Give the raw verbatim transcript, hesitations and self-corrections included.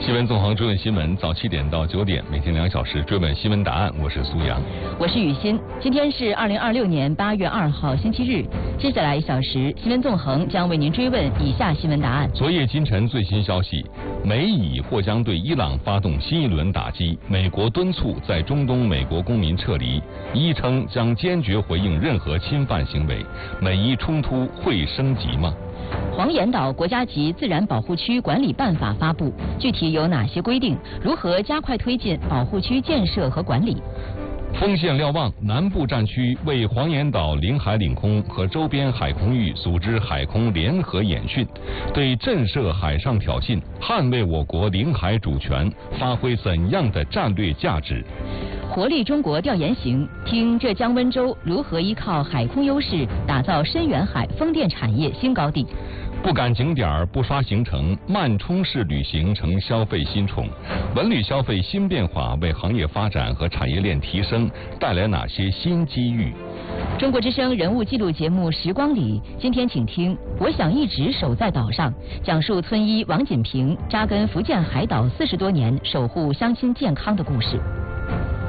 新闻纵横追问新闻，早七点到九点，每天两小时追问新闻答案。我是苏阳， 我是雨欣。今天是二零二六年八月二号，星期日。接下来一小时，新闻纵横将为您追问以下新闻答案。 昨夜今晨最新消息，美以或将对伊朗发动新一轮打击，美国敦促在中东美国公民撤离，伊称将坚决回应任何侵犯行为。美伊冲突会升级吗？ 黄岩岛国家级自然保护区管理办法发布，具体有哪些规定？如何加快推进保护区建设和管理？ 丰县瞭望南部战区为黄岩岛领海领空和周边海空域组织海空联合演训，对震慑海上挑衅、捍卫我国领海主权发挥怎样的战略价值？ 活力中国调研行，听浙江温州如何依靠海空优势打造深远海风电产业新高地。 不赶景点不刷行程，慢充式旅行成消费新宠，文旅消费新变化为行业发展和产业链提升带来哪些新机遇？ 中国之声人物纪录节目《时光里》，今天请听我想一直守在岛上，讲述村医王锦平扎根福建海岛四十多年，守护乡亲健康的故事。